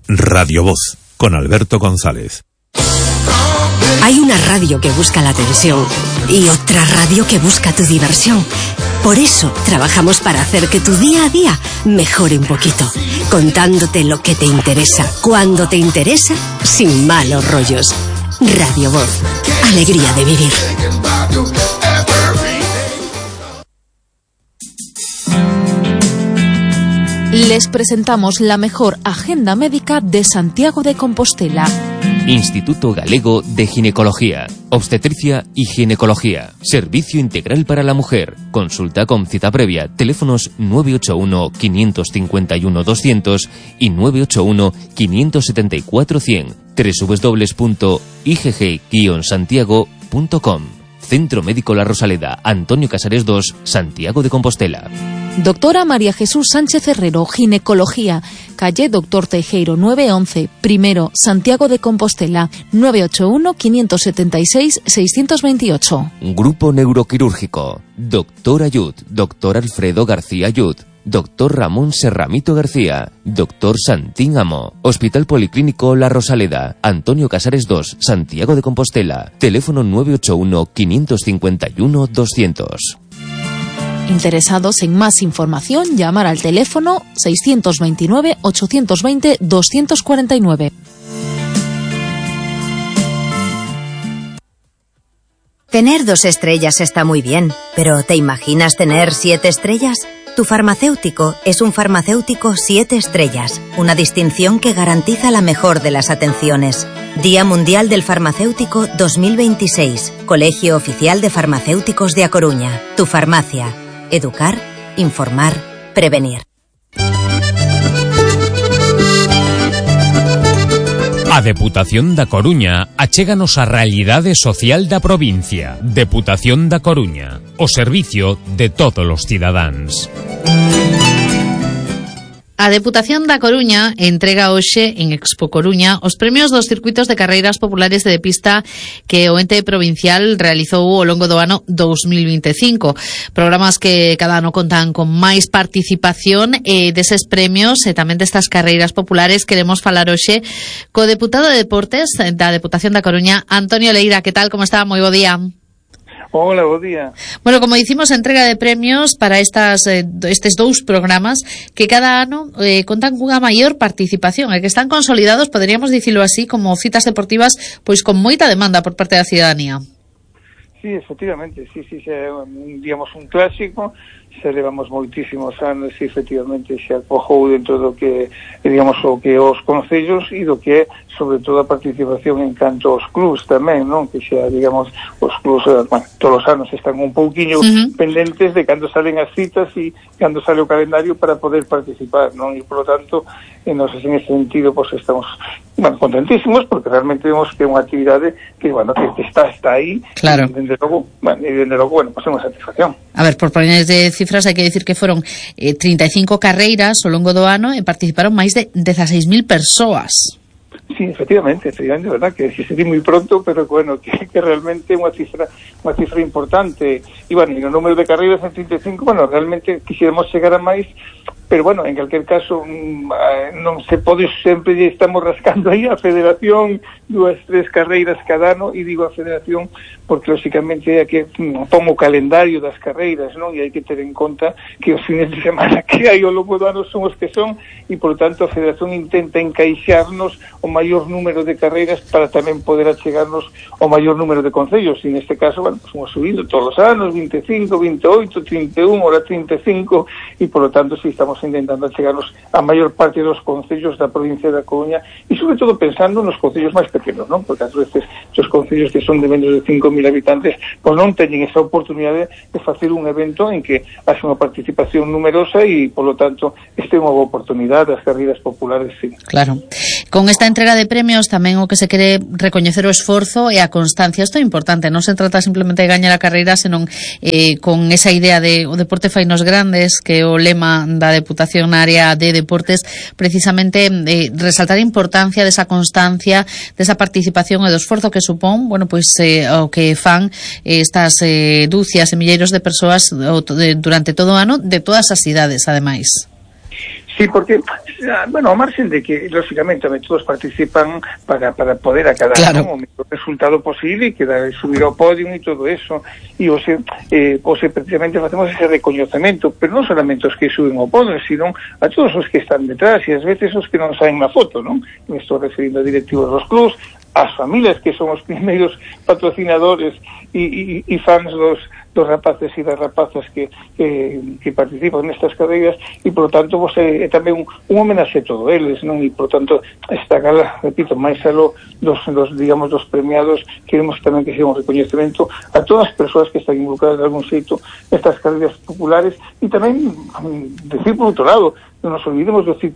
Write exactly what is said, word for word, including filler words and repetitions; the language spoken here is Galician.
Radio Voz, con Alberto González. Hay una radio que busca la atención y otra radio que busca tu diversión. Por eso trabajamos para hacer que tu día a día mejore un poquito, contándote lo que te interesa, cuando te interesa, sin malos rollos. Radio Voz, alegría de vivir. Les presentamos la mejor agenda médica de Santiago de Compostela. Instituto Galego de Ginecología, Obstetricia y Ginecología. Servicio integral para la mujer. Consulta con cita previa. Teléfonos nueve ocho uno, cinco cinco uno, doscientos y nueve ocho uno, cinco siete cuatro, cien. doble u doble u doble u punto i g g guion santiago punto com. Centro Médico La Rosaleda, Antonio Casares dos, Santiago de Compostela. Doctora María Jesús Sánchez Herrero, Ginecología, calle Doctor Teijeiro nueve once, primero, Santiago de Compostela, nueve ocho uno, cinco siete seis, seis dos ocho. Grupo Neuroquirúrgico, Doctor Ayud, Doctor Alfredo García Ayud, Doctor Ramón Serramito García, Doctor Santín Amo, Hospital Policlínico La Rosaleda, Antonio Casares dos, Santiago de Compostela, teléfono nueve ocho uno, cinco cinco uno, doscientos. Interesados en más información, llamar al teléfono seis dos nueve, ocho dos cero, dos cuatro nueve. Tener dos estrellas está muy bien, pero ¿te imaginas tener siete estrellas? Tu farmacéutico es un farmacéutico siete estrellas, una distinción que garantiza la mejor de las atenciones. Día Mundial del Farmacéutico dos mil veintiséis, Colegio Oficial de Farmacéuticos de A Coruña. Tu farmacia. Educar, informar, prevenir. A Deputación da Coruña achéganos a realidade social da provincia. Deputación da Coruña, o servicio de todos os cidadáns. A Deputación da Coruña entrega hoxe en Expo Coruña os premios dos circuitos de carreiras populares de pista que o ente provincial realizou ao longo do ano dos mil veinticinco. Programas que cada ano contan con máis participación e deses premios e tamén destas carreiras populares queremos falar hoxe co deputado de Deportes da Deputación da Coruña, Antonio Leira. Que tal, como está? Moi bo día. Hola, bo día. Bueno, como dicimos, entrega de premios para estas eh, estes dous programas que cada ano eh, contan cunha maior participación e que están consolidados, poderíamos dicilo así, como citas deportivas pois con moita demanda por parte da cidadanía. Sí, efectivamente, sí, sí, xa, digamos, un clásico, xa levamos moitísimos anos e efectivamente xa acojou dentro do que, digamos, o que os concellos e do que é, sobre todo, a participación en canto aos clubs tamén, non? Que xa, digamos, os clubs, bueno, todos os anos están un pouquiño uh-huh. pendentes de cando salen as citas e cando sale o calendario para poder participar, non? E, por lo tanto, en, nos, en ese sentido, pues estamos, bueno, contentísimos, porque realmente vemos que é unha actividade que, bueno, que está, está aí. Claro. E, dende logo, bueno, e dende logo, bueno, pues é unha satisfacción. A ver, por poner de cifras, hai que dicir que foron eh, trinta e cinco carreiras ao longo do ano e participaron máis de dezaseis mil persoas. Sí, efectivamente, efectivamente, verdad, que se di moi pronto, pero bueno, que, que realmente é unha cifra unha cifra importante. E, bueno, e o número de carreiras en trinta e cinco, bueno, realmente quixéramos chegar a máis, pero, bueno, en calquer caso, non se pode, sempre estamos rascando aí a federación, dúas, tres carreiras cada ano, e digo a federación porque, lógicamente, é que pon o calendario das carreiras, non? E hai que ter en conta que os fines de semana que hai ao longo do ano son os que son, e, por tanto, a federación intenta encaixarnos o maior número de carreiras para tamén poder achegarnos ao maior número de concellos, e neste caso, bueno, pues, vamos subindo todos os anos, veinticinco, veintiocho, trinta e un, ahora trinta e cinco, e, por lo tanto, si estamos intentando chegarnos a maior parte dos concellos da provincia da Coruña e, sobre todo, pensando nos concellos máis pequenos, non? Porque, ás veces, os concellos que son de menos de cinco mil habitantes, pois non teñen esa oportunidade de facer un evento en que haxe unha participación numerosa e, por lo tanto, este é unha boa oportunidade, as carreiras populares, sí. Claro. Con esta entrega de premios tamén o que se quere recoñecer o esforzo e a constancia. Isto é importante, non se trata simplemente de gañar a carreira, senón eh, con esa idea de o deporte fainos grandes, que o lema da Deputación na área de deportes, precisamente eh, resaltar a importancia desa constancia, desa participación e do esforzo que supón, bueno, pois eh, o que fan eh, estas eh, dúcias e milleiros de persoas o, de, durante todo o ano de todas as cidades, ademais. Sí, porque bueno, ao marxen de que, lógicamente, tamén todos participan para, para poder acadar claro. ¿no? o mellor resultado posible e que dar, subir ao podio e todo eso. E hoxe, eh, hoxe precisamente facemos ese recoñecemento, pero non solamente os que suben ao podio, sino a todos os que están detrás e ás veces os que non saen na foto, non? Me estou referindo a directivos dos clubs, as familias que son os primeiros patrocinadores e, e, e fans dos, dos rapaces e das rapazas que, que, que participan nestas carreiras e, por lo tanto, vos é, é tamén un, un homenaxe a todos eles, non? E, por lo tanto, esta gala, repito, máis aló dos, dos, digamos, dos premiados, queremos tamén que sea un recoñecemento a todas as persoas que están involucradas de algún xeito nestas carreiras populares e tamén, decir por outro lado, non nos olvidemos do,